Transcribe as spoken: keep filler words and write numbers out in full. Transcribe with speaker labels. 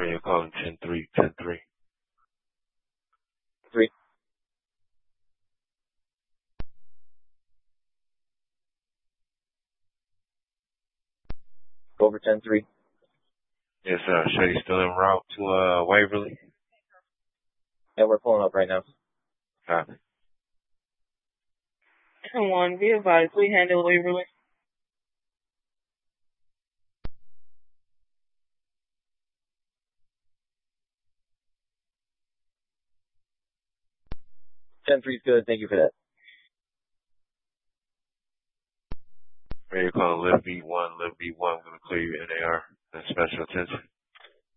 Speaker 1: And you're calling ten three, ten three.
Speaker 2: Three. Over ten three.
Speaker 1: Yes, sir. Sure, you still en route to uh Waverly?
Speaker 2: Yeah, we're pulling up right now.
Speaker 1: Copy.
Speaker 3: Come on, be advised, we handle Waverly.
Speaker 2: ten three is good. Thank you for that.
Speaker 1: Where you're calling Live B one, Live B one. I'm going to clear you N A R and special attention.